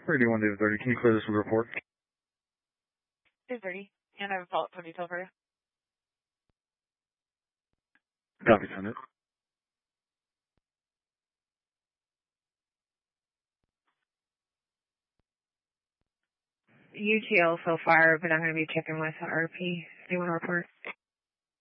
31 David 30. Can you clear this with a report? David 30. And I have a follow-up for detail for you. Copy, send it. UTL so far, but I'm going to be checking with RP. Do you want to report?